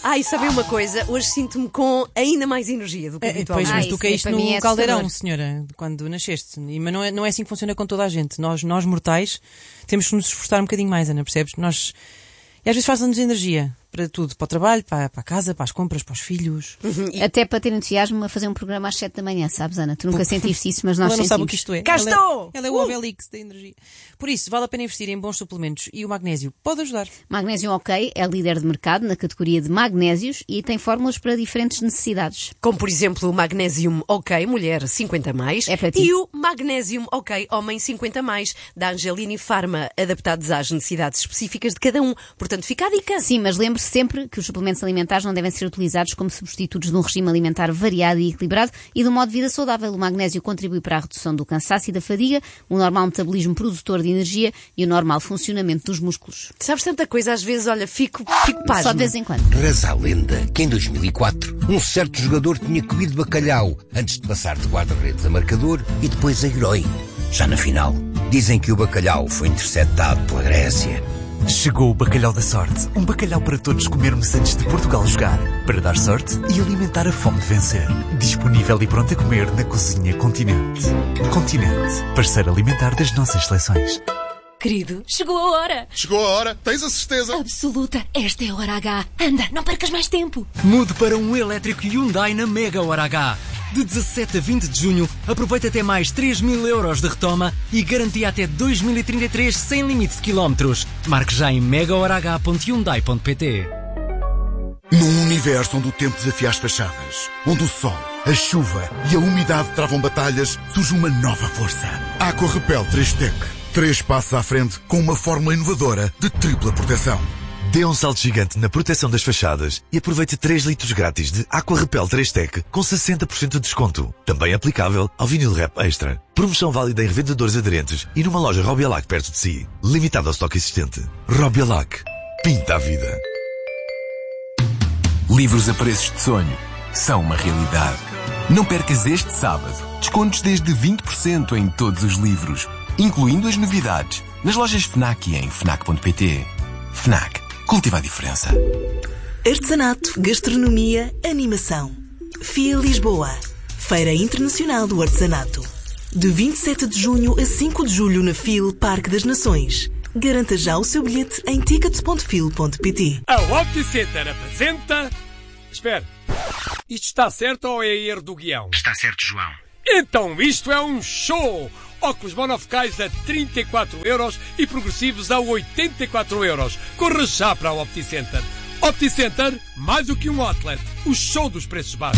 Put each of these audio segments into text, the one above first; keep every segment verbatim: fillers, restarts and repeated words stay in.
Ai, sabem uma coisa? Hoje sinto-me com ainda mais energia do que É, habitualmente. pois, mas Ah, tu isso caíste é para mim no é caldeirão, assustador. senhora, quando nasceste. E- Mas não é, não é assim que funciona com toda a gente. Nós, nós mortais, temos que nos esforçar um bocadinho mais, Ana, percebes? Nós... E às vezes faz-nos energia para tudo, para o trabalho, para, para a casa, para as compras, para os filhos. Até para ter entusiasmo a fazer um programa às sete da manhã, sabes, Ana? Tu nunca sentiste isso, mas nós Ela não sentimos. sabe o que isto é. Cá ela, estou! Ela é o Obelix da energia. Por isso, vale a pena investir em bons suplementos e o magnésio pode ajudar. Magnésio OK é líder de mercado na categoria de magnésios e tem fórmulas para diferentes necessidades. Como, por exemplo, o Magnesium OK, mulher cinquenta mais, É para ti. e o Magnesium OK, homem cinquenta mais, da Angelini Pharma, adaptados às necessidades específicas de cada um. Portanto, fica a dica. Sim, mas lembre-se sempre que os suplementos alimentares não devem ser utilizados como substitutos de um regime alimentar variado e equilibrado e de um modo de vida saudável. O magnésio contribui para a redução do cansaço e da fadiga, o normal metabolismo produtor de energia e o normal funcionamento dos músculos. Sabes tanta coisa, às vezes, olha, fico, fico pasma. Só de vez em quando. Reza a lenda que em dois mil e quatro um certo jogador tinha comido bacalhau antes de passar de guarda-redes a marcador e depois a herói. Já na final, dizem que o bacalhau foi interceptado pela Grécia. Chegou o bacalhau da sorte. Um bacalhau para todos comermos antes de Portugal jogar. Para dar sorte e alimentar a fome de vencer. Disponível e pronto a comer na Cozinha Continente. Continente, parceiro alimentar das nossas seleções. Querido, chegou a hora. Chegou a hora, tens a certeza? Absoluta, esta é a hora H. Anda, não percas mais tempo. Mude para um elétrico Hyundai na Mega Hora H. De dezassete a vinte de junho, aproveita até mais três mil euros de retoma e garantia até dois mil e trinta e três sem limite de quilómetros. Marque já em mega hora h ponto hyundai ponto p t. Num universo onde o tempo desafia as fachadas, onde o sol, a chuva e a umidade travam batalhas, surge uma nova força. Aqua Repel três Tech. Três passos à frente com uma fórmula inovadora de tripla proteção. Dê um salto gigante na proteção das fachadas e aproveite três litros grátis de Aqua Repel três Tech com sessenta por cento de desconto. Também aplicável ao vinil Rap Extra. Promoção válida em revendedores aderentes e numa loja Robialac perto de si. Limitado ao estoque existente. Robialac. Pinta a vida. Livros a preços de sonho são uma realidade. Não percas este sábado. Descontos desde vinte por cento em todos os livros, incluindo as novidades, nas lojas FNAC e em fnac ponto p t. FNAC. Cultiva a diferença. Artesanato, gastronomia, animação. F I A Lisboa. Feira Internacional do Artesanato. De vinte e sete de junho a cinco de julho na F I L Parque das Nações. Garanta já o seu bilhete em tickets ponto f i l ponto p t. A OptiCenter apresenta... Espera, isto está certo ou é erro do guião? Está certo, João. Então isto é um show! Óculos monofocais a trinta e quatro euros e progressivos a oitenta e quatro euros. Corra já para a OptiCenter. OptiCenter, mais do que um outlet. O show dos preços baixos.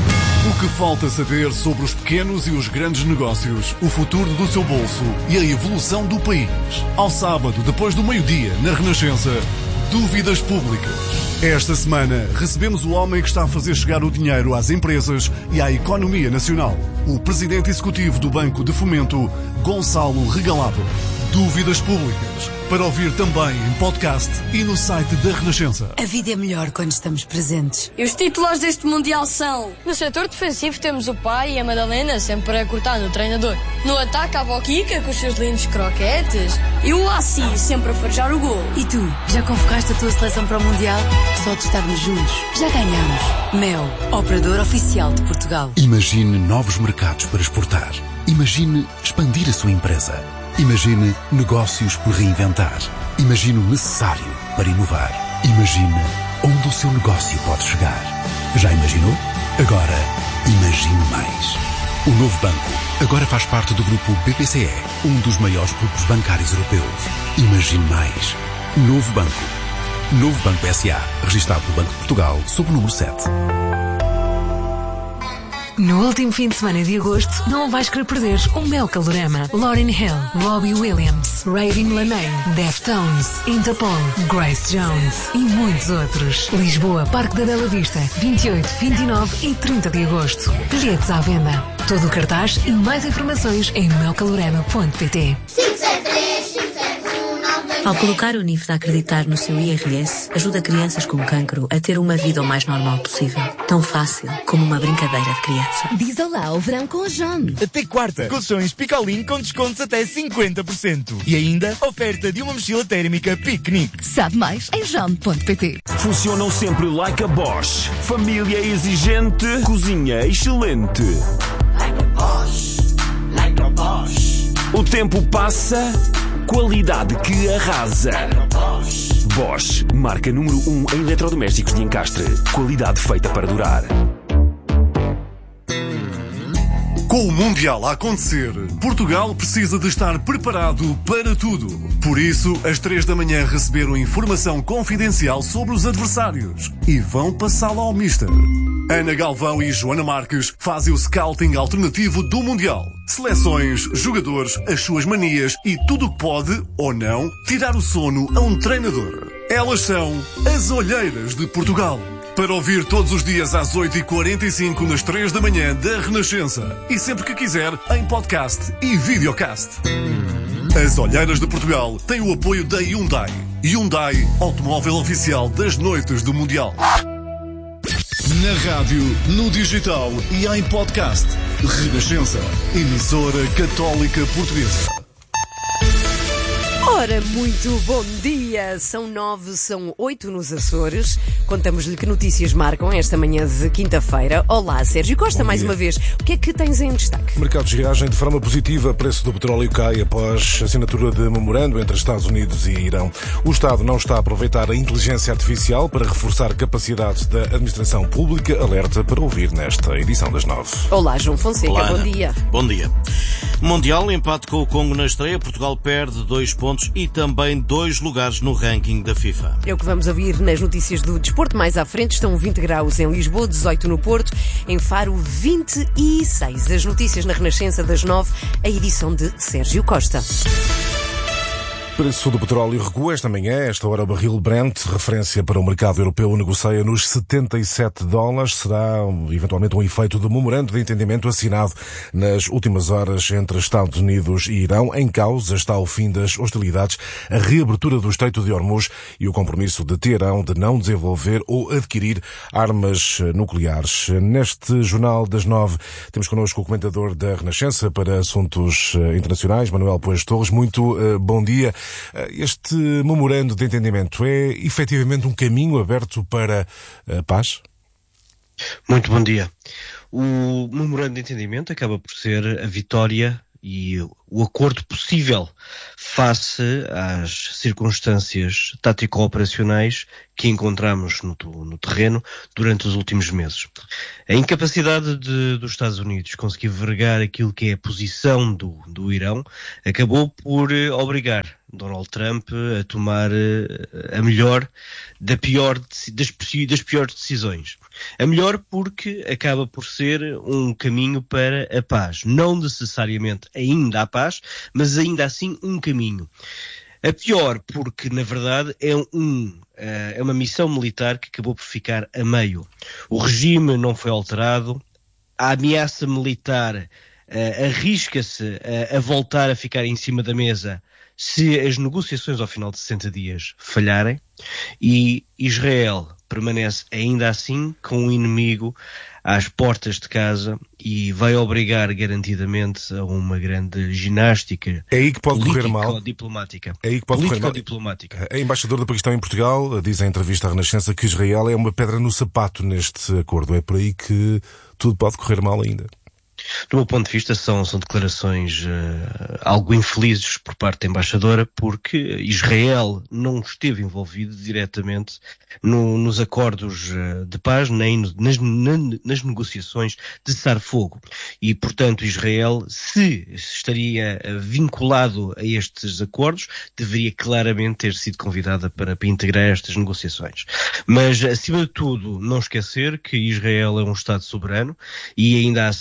O que falta saber sobre os pequenos e os grandes negócios, o futuro do seu bolso e a evolução do país. Ao sábado, depois do meio-dia, na Renascença, Dúvidas Públicas. Esta semana, recebemos o homem que está a fazer chegar o dinheiro às empresas e à economia nacional. O presidente executivo do Banco de Fomento, Gonçalo Regalado. Dúvidas Públicas, para ouvir também em podcast e no site da Renascença. A vida é melhor quando estamos presentes. E os títulos deste Mundial são... No setor defensivo temos o pai e a Madalena sempre a cortar no treinador. No ataque a Boquica com os seus lindos croquetes. E o Assi sempre a farejar o gol. E tu, já convocaste a tua seleção para o Mundial? Só de estarmos juntos, já ganhamos. Mel, operador oficial de Portugal. Imagine novos mercados para exportar. Imagine expandir a sua empresa. Imagine negócios por reinventar. Imagine o necessário para inovar. Imagine onde o seu negócio pode chegar. Já imaginou? Agora, imagine mais. O Novo Banco agora faz parte do grupo B P C E, um dos maiores grupos bancários europeus. Imagine mais. Novo Banco. Novo Banco S A, registado pelo Banco de Portugal, sob o número sete. No último fim de semana de agosto, não vais querer perder o Mel Calorama. Lauryn Hill, Robbie Williams, Raving Lanane, Deftones, Interpol, Grace Jones e muitos outros. Lisboa, Parque da Bela Vista, vinte e oito, vinte e nove e trinta de agosto. Bilhetes à venda. Todo o cartaz e mais informações em mel calorama ponto p t. cinco sete três, cinco sete um, nove Ao colocar o N I F de acreditar no seu I R S, ajuda crianças com cancro a ter uma vida o mais normal possível. Tão fácil como uma brincadeira de criança. Diz olá ao verão com a John. Até quarta, colchões Picolin com descontos até cinquenta por cento. E ainda, oferta de uma mochila térmica piquenique. Sabe mais em john ponto pt. Funcionam sempre like a Bosch. Família exigente, cozinha excelente. Like a Bosch, like a Bosch. O tempo passa, qualidade que arrasa. Bosch, marca número um em eletrodomésticos de encastre. Qualidade feita para durar. Com o Mundial a acontecer, Portugal precisa de estar preparado para tudo. Por isso, às três da manhã receberam informação confidencial sobre os adversários e vão passá-la ao Mister. Ana Galvão e Joana Marques fazem o scouting alternativo do Mundial. Seleções, jogadores, as suas manias e tudo o que pode, ou não, tirar o sono a um treinador. Elas são as Olheiras de Portugal. Para ouvir todos os dias às oito e quarenta e cinco nas três da manhã da Renascença. E sempre que quiser, em podcast e videocast. As Olheiras de Portugal têm o apoio da Hyundai. Hyundai, automóvel oficial das noites do Mundial. Na rádio, no digital e em podcast. Renascença, emissora católica portuguesa. Ora, muito bom dia! São nove, são oito nos Açores. Contamos-lhe que notícias marcam esta manhã de quinta-feira. Olá, Sérgio Costa, bom mais dia. uma vez. O que é que tens em destaque? Mercados reagem de forma positiva. Preço do petróleo cai após assinatura de memorando entre Estados Unidos e Irão. O Estado não está a aproveitar a inteligência artificial para reforçar capacidades da administração pública. Alerta para ouvir nesta edição das nove. Olá, João Fonseca, Olá, bom Ana. dia. Bom dia. Mundial, empate com o Congo na estreia. Portugal perde dois pontos e também dois lugares no ranking da FIFA. É o que vamos ouvir nas notícias do desporto. Mais à frente estão vinte graus em Lisboa, dezoito no Porto, em Faro vinte e seis. As notícias na Renascença das nove, a edição de Sérgio Costa. Preço do petróleo recua esta manhã. Esta hora o barril Brent, referência para o mercado europeu, negocia nos setenta e sete dólares. Será eventualmente um efeito do memorando de entendimento assinado nas últimas horas entre Estados Unidos e Irão. Em causa está o fim das hostilidades, a reabertura do Estreito de Hormuz e o compromisso de Teherão de não desenvolver ou adquirir armas nucleares. Neste Jornal das Nove temos connosco o comentador da Renascença para assuntos internacionais, Manuel Poes Torres. Muito uh, bom dia. Este memorando de entendimento é efetivamente um caminho aberto para a paz? Muito bom dia. O memorando de entendimento acaba por ser a vitória e o acordo possível face às circunstâncias tático-operacionais que encontramos no, no terreno durante os últimos meses. A incapacidade de, dos Estados Unidos conseguir vergar aquilo que é a posição do, do Irão acabou por eh, obrigar Donald Trump a tomar eh, a melhor da pior, das, das piores decisões. A melhor porque acaba por ser um caminho para a paz. Não necessariamente ainda a paz, mas ainda assim um caminho. A pior porque, na verdade, é, um, é uma missão militar que acabou por ficar a meio. O regime não foi alterado, a ameaça militar uh, arrisca-se a, a voltar a ficar em cima da mesa se as negociações ao final de sessenta dias falharem, e Israel permanece ainda assim com um inimigo às portas de casa e vai obrigar garantidamente a uma grande ginástica. É aí que pode correr mal. Diplomática. É aí que pode correr mal. Diplomática. A embaixadora do Paquistão em Portugal diz em entrevista à Renascença que Israel é uma pedra no sapato neste acordo. É por aí que tudo pode correr mal ainda. Do meu ponto de vista, são, são declarações uh, algo infelizes por parte da embaixadora, porque Israel não esteve envolvido diretamente no, nos acordos uh, de paz, nem no, nas, na, nas negociações de cessar-fogo. E, portanto, Israel, se estaria uh, vinculado a estes acordos, deveria claramente ter sido convidada para, para integrar estas negociações. Mas, acima de tudo, não esquecer que Israel é um Estado soberano e, ainda assim, um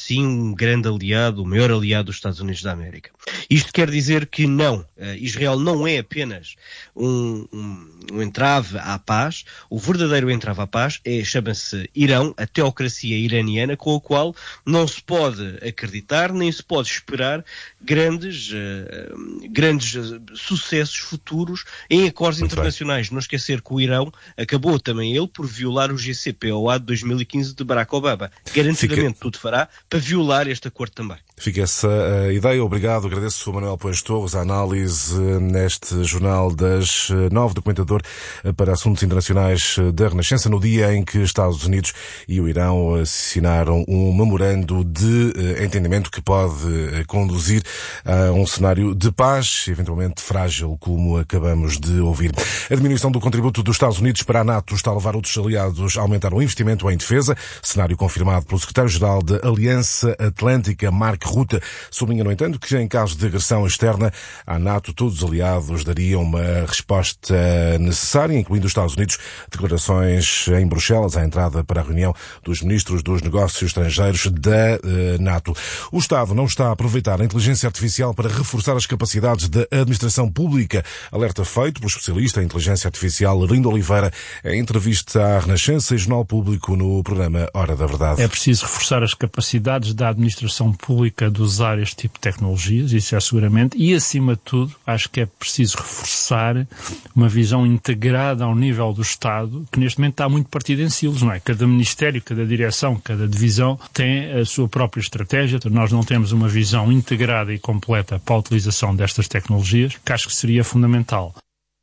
um grande aliado, o maior aliado dos Estados Unidos da América. Isto quer dizer que não, Israel não é apenas um, um, um entrave à paz, o verdadeiro entrave à paz é, chama-se Irão, a teocracia iraniana, com a qual não se pode acreditar, nem se pode esperar grandes, uh, grandes uh, sucessos futuros em acordos Muito internacionais. Bem. Não esquecer que o Irão acabou também ele por violar o G C P O A de dois mil e quinze de Barack Obama. Garantidamente Fica... tudo fará para violar este acordo também. Fica essa uh, ideia. Obrigado. Agradeço ao Manuel Poes Torres a análise uh, neste jornal das uh, nove do Comentador uh, para Assuntos Internacionais uh, da Renascença, no dia em que Estados Unidos e o Irão assinaram um memorando de uh, entendimento que pode uh, conduzir a um cenário de paz, eventualmente frágil, como acabamos de ouvir. A diminuição do contributo dos Estados Unidos para a NATO está a levar outros aliados a aumentar o investimento em defesa, cenário confirmado pelo secretário-geral da Aliança Atlântica, Mark Rutte. Sublinha, no entanto, que em caso de agressão externa à NATO, todos os aliados dariam uma resposta necessária, incluindo os Estados Unidos. Declarações em Bruxelas à entrada para a reunião dos ministros dos negócios estrangeiros da uh, NATO. O Estado não está a aproveitar a inteligência artificial para reforçar as capacidades da administração pública. Alerta feito pelo especialista em inteligência artificial Lindo Oliveira em entrevista à Renascença e Jornal Público no programa Hora da Verdade. É preciso reforçar as capacidades da administração pública de usar este tipo de tecnologias, isso é seguramente, e acima de tudo, acho que é preciso reforçar uma visão integrada ao nível do Estado, que neste momento está muito partido em silos, não é? Cada ministério, cada direção, cada divisão tem a sua própria estratégia. Nós não temos uma visão integrada e completa para a utilização destas tecnologias, que acho que seria fundamental.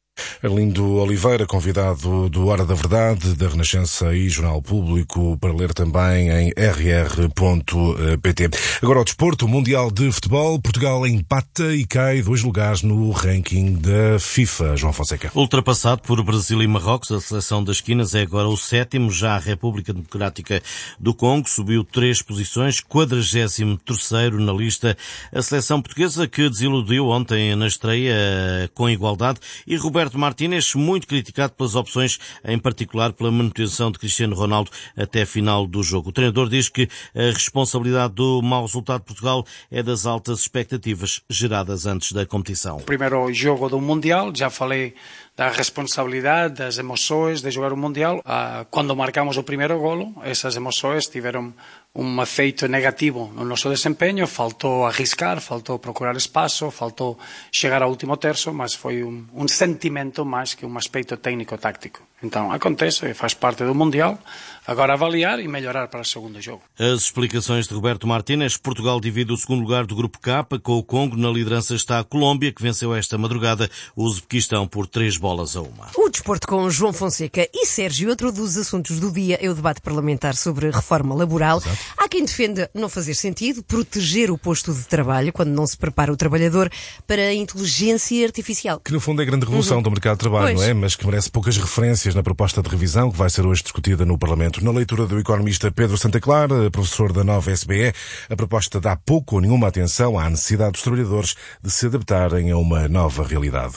Arlindo Oliveira, convidado do Hora da Verdade, da Renascença e Jornal Público, para ler também em r r ponto p t. Agora ao desporto, o Mundial de Futebol. Portugal empata e cai dois lugares no ranking da FIFA. João Fonseca. Ultrapassado por Brasil e Marrocos, a seleção das esquinas é agora o sétimo. Já a República Democrática do Congo subiu três posições, quadragésimo terceiro na lista. A seleção portuguesa, que desiludiu ontem na estreia com igualdade, e Roberto Martínez, muito criticado pelas opções, em particular pela manutenção de Cristiano Ronaldo até a final do jogo. O treinador diz que a responsabilidade do mau resultado de Portugal é das altas expectativas geradas antes da competição. O primeiro jogo do Mundial, já falei da responsabilidade, das emoções de jogar o Mundial. Quando marcamos o primeiro golo, essas emoções tiveram um efeito negativo no nosso desempenho. Faltou arriscar, faltou procurar espaço, faltou chegar ao último terço, mas foi um, um sentimento mais que um aspecto técnico-tático. Então, acontece, faz parte do Mundial. Agora avaliar e melhorar para o segundo jogo. As explicações de Roberto Martínez. Portugal divide o segundo lugar do Grupo K, com o Congo. Na liderança está a Colômbia, que venceu esta madrugada o Uzbequistão por três bolas a uma. O desporto com João Fonseca e Sérgio. Outro dos assuntos do dia é o debate parlamentar sobre a reforma laboral. Exato. Há quem defenda não fazer sentido proteger o posto de trabalho quando não se prepara o trabalhador para a inteligência artificial. Que no fundo é a grande revolução uhum. do mercado de trabalho, pois. Não é? Mas que merece poucas referências na proposta de revisão que vai ser hoje discutida no Parlamento. Na leitura do economista Pedro Santa Clara, professor da nova S B E, a proposta dá pouco ou nenhuma atenção à necessidade dos trabalhadores de se adaptarem a uma nova realidade.